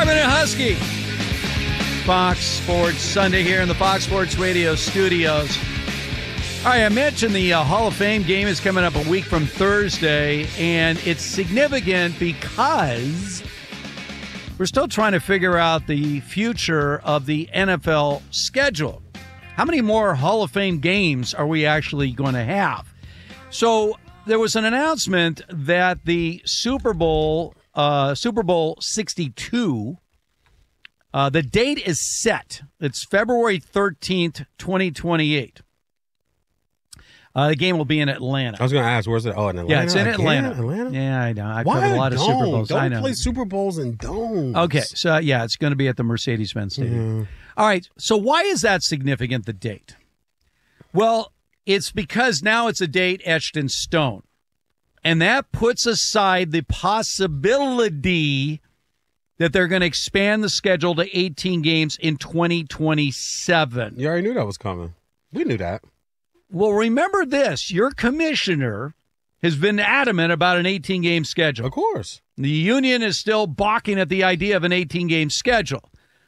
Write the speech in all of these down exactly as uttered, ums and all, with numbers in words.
Marvin and Husky. Fox Sports Sunday here in the Fox Sports Radio studios. All right, I mentioned the uh, Hall of Fame game is coming up a week from Thursday, and it's significant because we're still trying to figure out the future of the N F L schedule. How many more Hall of Fame games are we actually going to have? So there was an announcement that the Super Bowl, uh, Super Bowl sixty-two, uh, the date is set. It's February thirteenth, twenty twenty-eight. Uh, the game will be in Atlanta. I was going to ask, where's it? Oh, in Atlanta? Yeah, it's in Atlanta. Again? Atlanta? Yeah, I know. I've Why covered a lot of don't? Super Bowls. Don't I know. play Super Bowls in domes. Okay, so yeah, it's going to be at the Mercedes-Benz Stadium. Mm. All right, so why is that significant, the date? Well, it's because now it's a date etched in stone. And that puts aside the possibility that they're going to expand the schedule to eighteen games in twenty twenty-seven. You already knew that was coming. We knew that. Well, remember this. Your commissioner has been adamant about an eighteen-game schedule. Of course. The union is still balking at the idea of an eighteen-game schedule.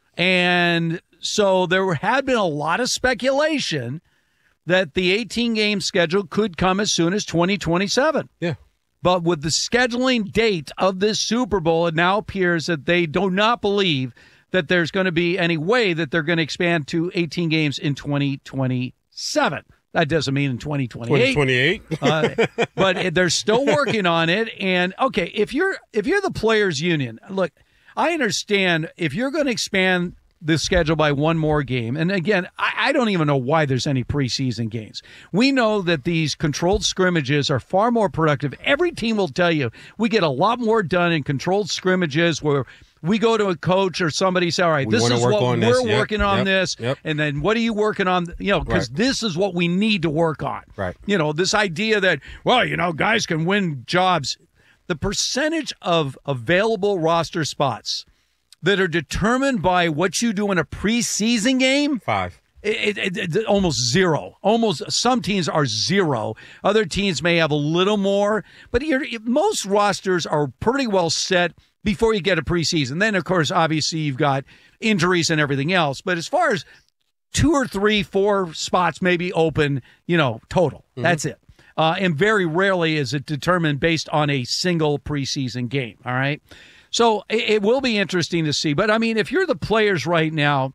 And so there had been a lot of speculation that the eighteen-game schedule could come as soon as twenty twenty-seven. Yeah. But with the scheduling date of this Super Bowl, it now appears that they do not believe that there's going to be any way that they're going to expand to eighteen games in twenty twenty-seven. That doesn't mean in twenty twenty-eight. twenty twenty-eight. uh, but it, they're still working on it. And okay, if you're if you're the players' union, look, I understand if you're going to expand the schedule by one more game. And again, I, I don't even know why there's any preseason games. We know that these controlled scrimmages are far more productive. Every team will tell you we get a lot more done in controlled scrimmages where we go to a coach or somebody say, all right, we this is what we're this. Yep. working on yep. this. Yep. And then what are you working on? You know, because right. this is what we need to work on. Right. You know, this idea that, well, you know, guys can win jobs. The percentage of available roster spots that are determined by what you do in a preseason game. Five. It, it, it, it, almost zero. Almost some teams are zero. Other teams may have a little more. But you're, most rosters are pretty well set before you get a preseason. Then, of course, obviously you've got injuries and everything else. But as far as two or three, four spots maybe open, you know, total. Mm-hmm. That's it. Uh, and very rarely is it determined based on a single preseason game. All right. So it, it will be interesting to see. But, I mean, if you're the players right now,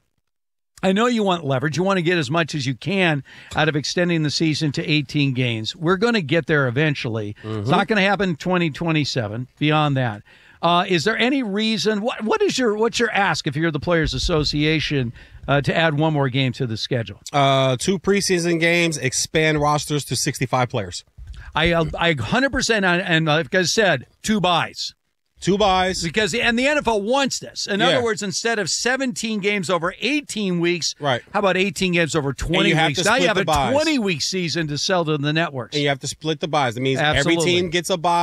I know you want leverage. You want to get as much as you can out of extending the season to eighteen games. We're going to get there eventually. Mm-hmm. It's not going to happen in twenty twenty-seven. Beyond that, uh, is there any reason? What what is your what's your ask if you're the Players Association uh, to add one more game to the schedule? Uh, two preseason games, expand rosters to sixty-five players. I uh, I one hundred percent and like I said, two buys. Two buys. Because the, and the N F L wants this. In yeah. other words, instead of seventeen games over eighteen weeks, right. how about eighteen games over twenty weeks? Now you have a twenty-week season to sell to the networks. And you have to split the buys. It means Absolutely. every team gets a buy.